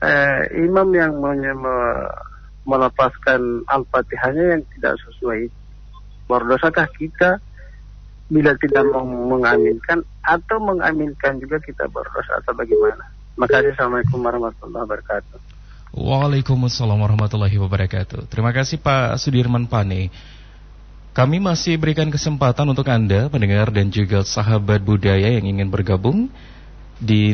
imam yang melepaskan Al-Fatihahnya yang tidak sesuai, berdosakah kita bila tidak mengaminkan, atau mengaminkan juga kita berdosa, atau bagaimana? Makasih. Assalamualaikum warahmatullahi wabarakatuh. Waalaikumsalam warahmatullahi wabarakatuh. Terima kasih Pak Sudirman Pane. Kami masih berikan kesempatan untuk Anda, pendengar dan juga sahabat budaya yang ingin bergabung di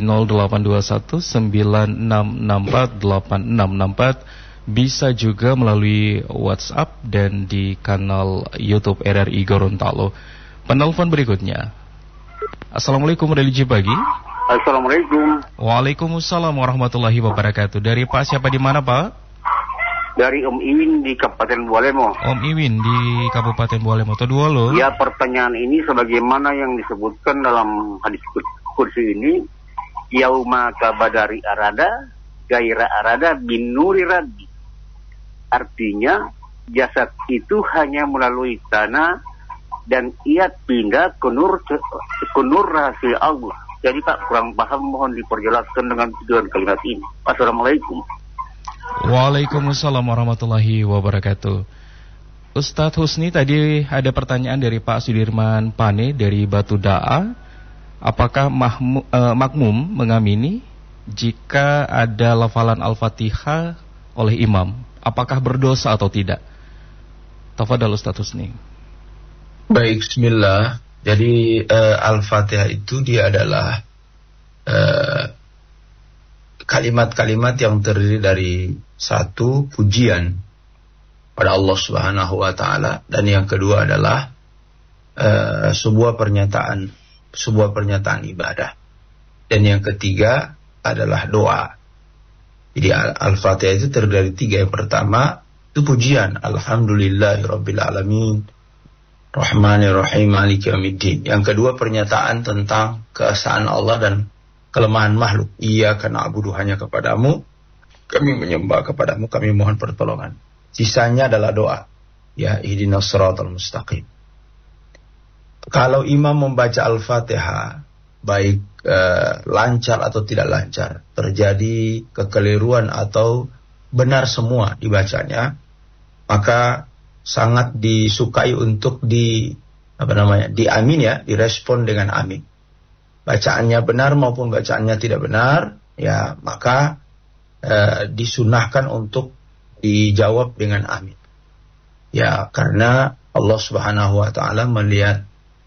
082196648664, bisa juga melalui WhatsApp dan di kanal YouTube RRI Gorontalo. Penelpon berikutnya. Assalamualaikum religi pagi. Assalamualaikum. Waalaikumsalam warahmatullahi wabarakatuh. Dari Pak siapa, di mana Pak? Dari Om Iwin di Kabupaten Bualemo. Om Iwin di Kabupaten Bualemo. Toduolo. Ya, pertanyaan ini sebagaimana yang disebutkan dalam hadis kursi ini, yauma kabadari arada gaira arada bin nuri raddi. Artinya jasad itu hanya melalui tanah dan ia pindah ke nur rahasia Allah. Jadi Pak, kurang paham, mohon diperjelaskan dengan tujuan kalimat ini. Assalamualaikum. Waalaikumsalam warahmatullahi wabarakatuh. Ustadz Husni, tadi ada pertanyaan dari Pak Sudirman Pane dari Batu Da'a. Apakah makmum mengamini jika ada lafalan Al-Fatihah oleh imam? Apakah berdosa atau tidak? Tafadhal Ustadz Husni. Baik, bismillah. Jadi Al-Fatihah itu dia adalah kalimat-kalimat yang terdiri dari satu, pujian pada Allah Subhanahu wa taala, dan yang kedua adalah sebuah pernyataan ibadah. Dan yang ketiga adalah doa. Jadi Al-Fatihah itu terdiri dari tiga. Yang pertama itu pujian, alhamdulillahirabbil alamin, rahmanirrahim, maliki yaumiddin. Yang kedua pernyataan tentang keesaan Allah dan kelemahan makhluk. Iyyaka na'budu, hanya kepadamu kami menyembah, kepadamu kami mohon pertolongan. Sisanya adalah doa. Ya ihdinas siratal mustaqim. Kalau imam membaca Al-Fatihah, baik lancar atau tidak lancar, terjadi kekeliruan atau benar semua dibacanya, maka sangat disukai untuk diamin ya, direspon dengan amin. Bacaannya benar maupun bacaannya tidak benar, ya maka disunahkan untuk dijawab dengan amin. Ya, karena Allah Subhanahu wa taala melihat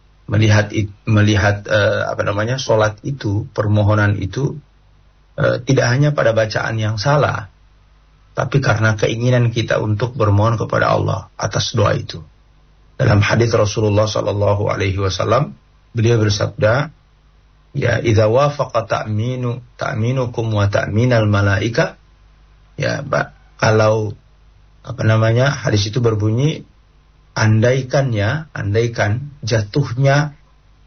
salat itu, permohonan itu tidak hanya pada bacaan yang salah, tapi karena keinginan kita untuk bermohon kepada Allah atas doa itu. Dalam hadis Rasulullah sallallahu alaihi wasallam, beliau bersabda, ya idza wafaqa ta'minukum wa ta'minal malaika, ya kalau hadis itu berbunyi, andaikan jatuhnya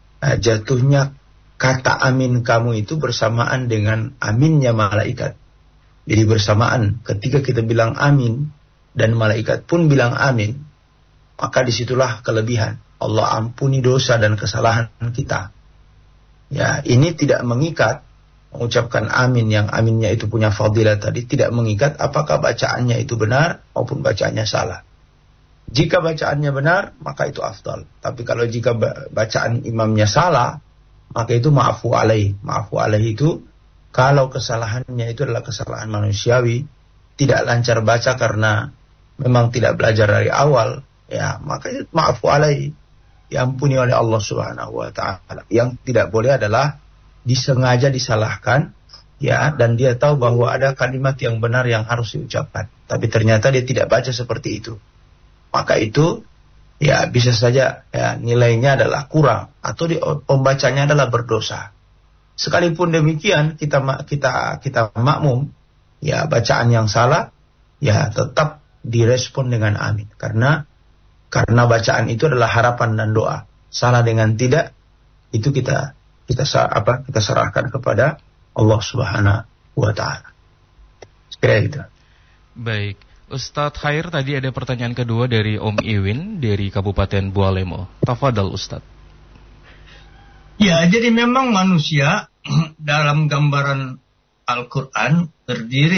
kata amin kamu itu bersamaan dengan aminnya malaikat. Jadi bersamaan ketika kita bilang amin dan malaikat pun bilang amin, maka disitulah kelebihan. Allah ampuni dosa dan kesalahan kita. Ya, ini tidak mengikat, mengucapkan amin yang aminnya itu punya fadilah tadi, tidak mengikat apakah bacaannya itu benar maupun bacaannya salah. Jika bacaannya benar, maka itu afdal. Tapi kalau jika bacaan imamnya salah, maka itu ma'fu alaih. Ma'fu alaih itu kalau kesalahannya itu adalah kesalahan manusiawi, tidak lancar baca karena memang tidak belajar dari awal, ya maka itu ma'fu alaih, diampuni oleh Allah Subhanahu wa taala. Yang tidak boleh adalah disengaja disalahkan, ya, dan dia tahu bahwa ada kalimat yang benar yang harus diucapkan, tapi ternyata dia tidak baca seperti itu. Maka itu ya bisa saja ya, nilainya adalah kurang atau pembacanya adalah berdosa. Sekalipun demikian kita makmum, ya bacaan yang salah ya tetap direspon dengan amin, karena bacaan itu adalah harapan dan doa. Salah dengan tidak itu kita serahkan kepada Allah Subhanahu wa taala. Sekira itu. Baik, Ustadz Khair, tadi ada pertanyaan kedua dari Om Iwin dari Kabupaten Bualemo. Tafadhal Ustadz. Ya, jadi memang manusia dalam gambaran Al-Quran terdiri